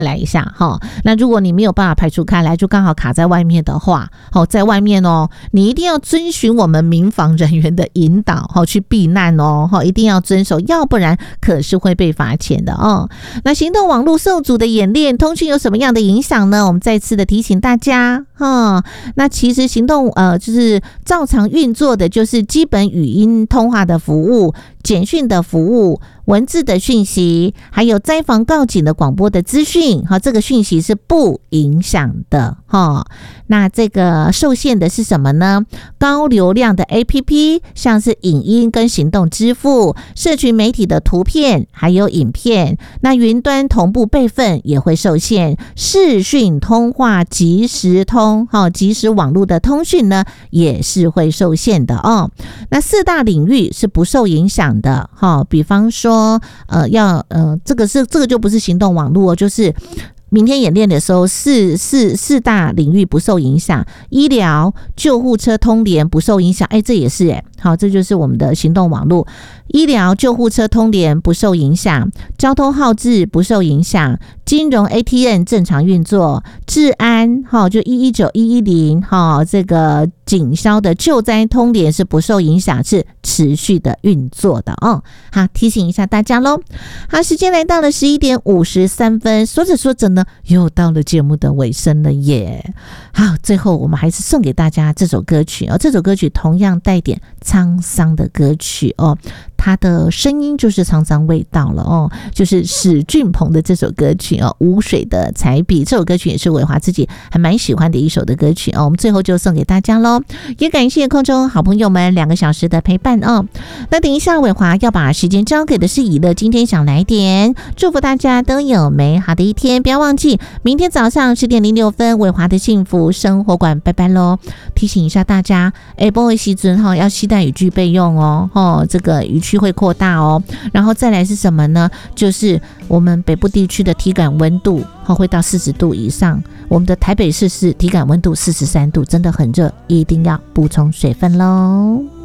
来一下哈。那如果你没有办法排除开来，就刚好卡在外面的话，在外面你一定要遵循我们民防人员的引导去避难一定要遵守，要不然可是会被罚钱的那行动网络受阻的演练通讯有什么样的影响呢？我们再次的提醒大家那其实行动就是照常运作的，就是基本语音通话的服务、简讯的服务、文字的讯息，还有灾防告警的广播的资讯这个讯息是不影响的那这个受限的是什么呢？高流量的 APP， 像是影音跟行动支付、社群媒体的图片还有影片，那云端同步备份也会受限，视讯通话、即时通即时网络的通讯呢也是会受限的那4大领域是不受影响的比方说这个就不是行动网络就是明天演练的时候四大领域不受影响，医疗、救护车通联不受影响，这也是好，这就是我们的行动网络。医疗、救护车通联不受影响，交通号志不受影响，金融 ATM 正常运作，治安就119、110这个警消的救灾通联是不受影响，是持续的运作的好，提醒一下大家咯。好，时间来到了11点53分，说着说着呢，又到了节目的尾声了耶。好，最后我们还是送给大家这首歌曲这首歌曲同样带点沧桑的歌曲它的声音就是沧桑味道了就是史俊鹏的这首歌曲无水的彩笔，这首歌曲也是伟华自己还蛮喜欢的一首的歌曲我们最后就送给大家咯，也感谢空中好朋友们2个小时的陪伴那等一下伟华要把时间交给的是以乐今天想来点，祝福大家都有美好的一天，不要忘记明天早上10点06分伟华的幸福生活馆拜拜咯。提醒一下大家不会时阵要携带雨具备用这个雨区会扩大然后再来是什么呢？就是我们北部地区的体感温度会到40度以上，我们的台北市是体感温度43度，真的很热，一定要补充水分咯。